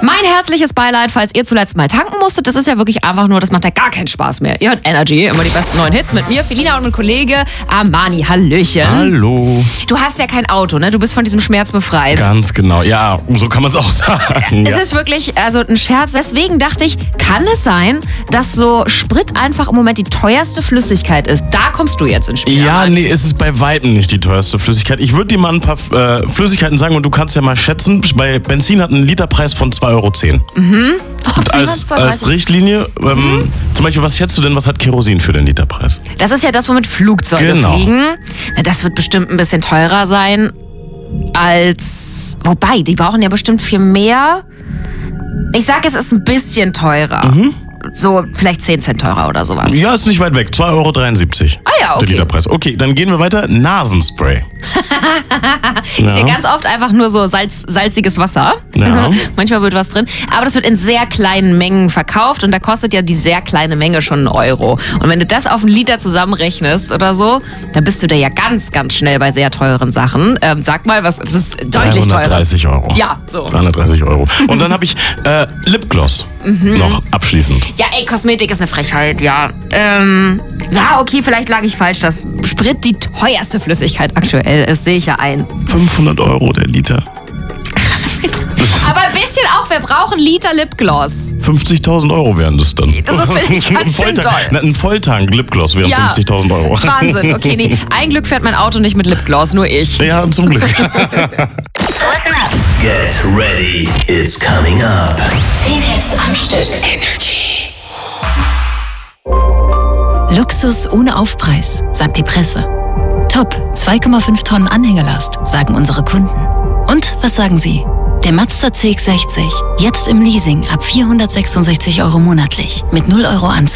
Mein herzliches Beileid, falls ihr zuletzt mal tanken musstet. Das ist ja wirklich einfach nur, das macht ja gar keinen Spaß mehr. Ihr hört Energy, immer die besten neuen Hits mit mir, Felina, und mit Kollege Armani. Hallöchen. Hallo. Du hast ja kein Auto, ne? Du bist von diesem Schmerz befreit. Ganz genau. Ja, so kann man es auch sagen. Es ist wirklich ein Scherz. Deswegen dachte ich, kann es sein, dass so Sprit einfach im Moment die teuerste Flüssigkeit ist? Da kommst du jetzt ins Spiel. Ja, nee, es ist bei Weitem nicht die teuerste Flüssigkeit. Ich würde dir mal ein paar Flüssigkeiten sagen und du kannst ja mal schätzen. Bei Benzin hat einen Literpreis von 2,10 Euro. Und als Richtlinie, zum Beispiel, was schätzt du denn, was hat Kerosin für den Literpreis? Das ist ja das, womit Flugzeuge fliegen. Na, das wird bestimmt ein bisschen teurer sein als... Wobei, die brauchen ja bestimmt viel mehr. Ich sag, es ist ein bisschen teurer. So vielleicht 10 Cent teurer oder sowas. Ja, ist nicht weit weg. 2,73 Euro. Ah ja, okay. Der Literpreis. Okay, dann gehen wir weiter. Nasenspray. Ist ja ganz oft einfach nur so salziges Wasser. Ja. Manchmal wird was drin. Aber das wird in sehr kleinen Mengen verkauft und da kostet ja die sehr kleine Menge schon 1 Euro. Und wenn du das auf einen Liter zusammenrechnest oder so, dann bist du da ja ganz, ganz schnell bei sehr teuren Sachen. Sag mal, das ist deutlich teurer. 330 Euro. Ja, so. 330 Euro. Und dann habe ich Lipgloss noch abschließend. Ja, ey, Kosmetik ist eine Frechheit, ja. Ja, okay, vielleicht lag ich falsch, dass Sprit die teuerste Flüssigkeit aktuell ist, sehe ich ja ein. 500 Euro der Liter. Aber ein bisschen auch, wir brauchen Liter Lipgloss. 50.000 Euro wären das dann. Das ist, finde ich, ganz schön toll. Ein Volltank Lipgloss wären 50.000 Euro. Wahnsinn, okay, nee. Ein Glück fährt mein Auto nicht mit Lipgloss, nur ich. Ja, zum Glück. Listen up. Get ready, it's coming up. 10 Hits am Stück. Energy. Luxus ohne Aufpreis, sagt die Presse. Top, 2,5 Tonnen Anhängerlast, sagen unsere Kunden. Und was sagen Sie? Der Mazda CX-60, jetzt im Leasing ab 466 Euro monatlich, mit 0 Euro Anzahlung.